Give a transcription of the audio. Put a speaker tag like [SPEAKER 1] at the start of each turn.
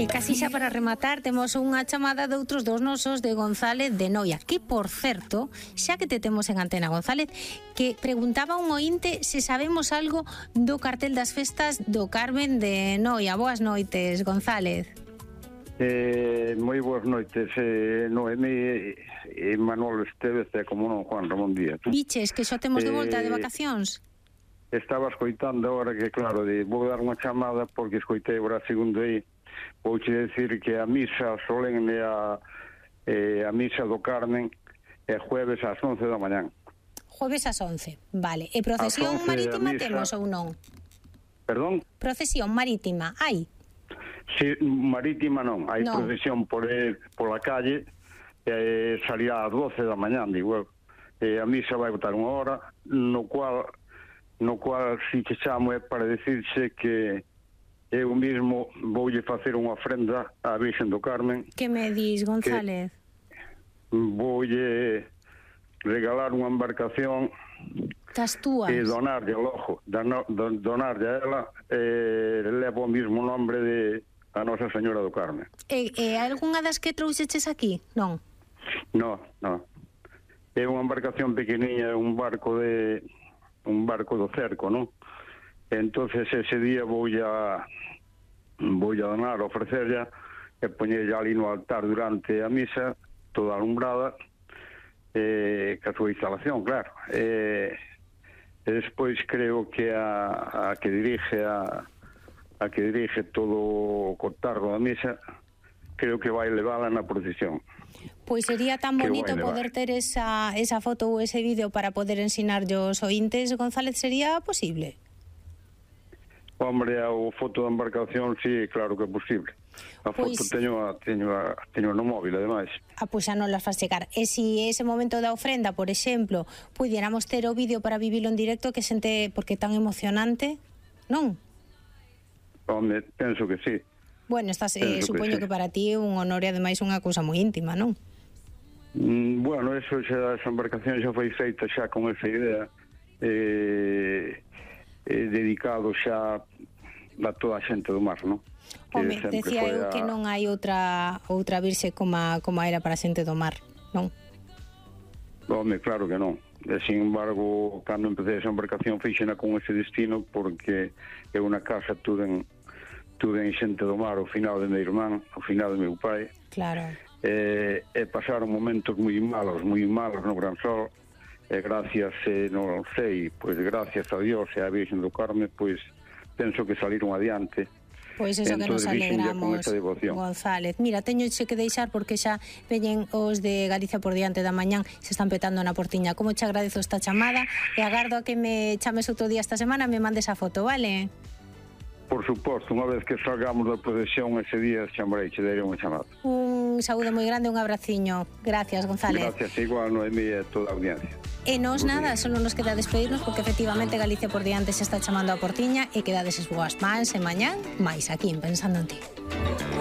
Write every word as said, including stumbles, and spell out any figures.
[SPEAKER 1] E casi xa para rematar, temos unha chamada de outros dos nosos de González de Noia, que, por certo, xa que te temos en antena, González, que preguntaba un ointe se sabemos algo do cartel das festas do Carmen de Noia. Boas noites, González.
[SPEAKER 2] Eh, moi boas noites, eh, Noemí e Manuel Esteves, e como non Juan Ramón Díaz.
[SPEAKER 1] Biches, que xa temos de volta
[SPEAKER 2] eh,
[SPEAKER 1] de vacacións.
[SPEAKER 2] Estaba escoitando agora que, claro, de, vou dar unha chamada porque escoitei agora segundo aí. Vouche decir que a misa solemne a, eh, a misa do Carmen é jueves ás once da mañán.
[SPEAKER 1] Jueves ás once, vale. E procesión marítima misa... temos ou non?
[SPEAKER 2] Perdón?
[SPEAKER 1] Procesión marítima, hai?
[SPEAKER 2] Si, marítima non, hai
[SPEAKER 1] non.
[SPEAKER 2] Procesión por, eh, pola calle, eh, salirá ás doce da mañán, digo eu. Eh, a misa vai botar unha hora, no cual... no cual si que chamo é para decirse que eu mismo voulle facer unha ofrenda á Virxen do Carmen.
[SPEAKER 1] Que me dis, González?
[SPEAKER 2] Voulle regalar unha embarcación
[SPEAKER 1] das túas
[SPEAKER 2] e donarlle ao ojo, donarlle a ela, e levo o mismo nombre de a Nosa Señora do Carmen.
[SPEAKER 1] E, e algunha das que trouxeches aquí? Non?
[SPEAKER 2] No, no. É unha embarcación pequeniña, un barco de... un barco do cerco, non? Entonces ese día vou a vou a donar, ofrecerlla e poñerlla ali no altar durante a misa, toda alumbrada, e ca súa instalación, claro. E, e despois creo que a, a que dirige a, a que dirige todo o cortargo da misa, creo que vai levala na procesión.
[SPEAKER 1] Pois sería tan bonito poder ter esa, esa foto ou ese vídeo para poder ensinar os ointes, González, sería posible?
[SPEAKER 2] Hombre, a foto da embarcación, sí, claro que é posible. A
[SPEAKER 1] pois,
[SPEAKER 2] foto teño, a, teño, a, teño no móvil, ademais.
[SPEAKER 1] Ah, pois xa non las faz chegar. E se ese momento da ofrenda, por exemplo, pudiéramos ter o vídeo para vivilo en directo, que xente, porque é tan emocionante, non?
[SPEAKER 2] Home, penso que sí.
[SPEAKER 1] Bueno, estás, eh, supoño que, sí. que para ti é un honor e ademais unha cousa moi íntima, non?
[SPEAKER 2] Mm, bueno, eso xa, esa embarcación xa foi feita xa con esa idea, eh, eh, dedicado xa a toda a xente do mar, non?
[SPEAKER 1] Home, decía eu a... que non hai outra outra virxe como a, como era para a xente do mar, non?
[SPEAKER 2] Home, claro que non. E, sin embargo, cando empecé esa embarcación fixena con ese destino porque é unha casa tudo en tuve en xente do mar, ao final de meu irmán, ao final de meu pai.
[SPEAKER 1] Claro.
[SPEAKER 2] E, e pasaron momentos moi malos, moi malos no Gran Sol, e gracias, eh, non sei, pois gracias a Dios e a Virxen do Carme, pois penso que saliron adiante.
[SPEAKER 1] Pois eso que nos alegramos, González. Mira, teño xe que deixar porque xa veñen os de Galicia por diante da mañán, se están petando na portiña. Como che agradezo esta chamada e agardo a que me chames outro día esta semana e me mandes a foto, vale?
[SPEAKER 2] Por suposto, unha vez que salgamos da procesión ese día, chamarei, che darei unha chamada.
[SPEAKER 1] Un saúde moi grande, un abraciño. Gracias, González.
[SPEAKER 2] Gracias, igual, Noemí e toda a audiencia.
[SPEAKER 1] E nos nada, solo nos queda despedirnos porque efectivamente Galicia por diante se está chamando a portiña e quedades as boas mans e mañán máis aquí en Pensando en Ti.